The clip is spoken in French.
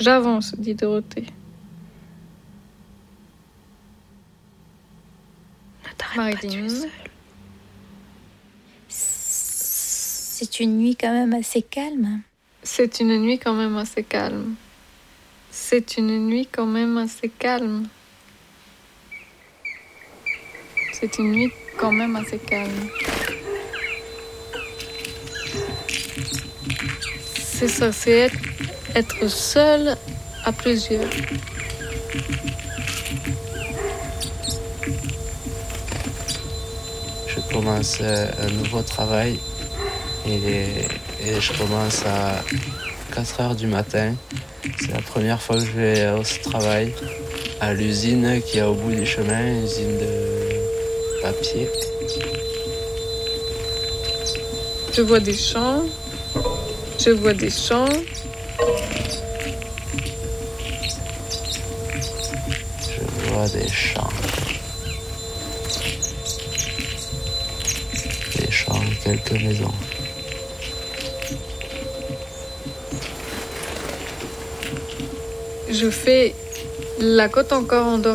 J'avance, dit Dorothée. Ne t'arrête pas, tu es seule. C'est une nuit quand même assez calme. C'est une nuit quand même assez calme. C'est une nuit quand même assez calme. C'est une nuit quand même assez calme. C'est ça, c'est être seul à plusieurs. Je commence un nouveau travail et je commence à 4 heures du matin. C'est la première fois que je vais au travail, à l'usine qui est au bout du chemin, une usine de papier. Je vois des champs. Je vois des champs. Je vois des champs. Des champs, quelques maisons. Je fais la côte encore en